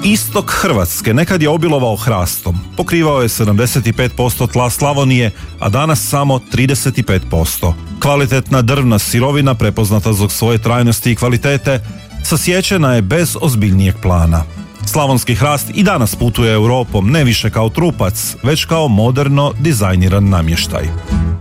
Istok Hrvatske nekad je obilovao hrastom. Pokrivao je 75% tla Slavonije, a danas samo 35%. Kvalitetna drvna sirovina, prepoznata zbog svoje trajnosti i kvalitete, sasječena je bez ozbiljnijeg plana. Slavonski hrast i danas putuje Europom, ne više kao trupac, već kao moderno dizajniran namještaj.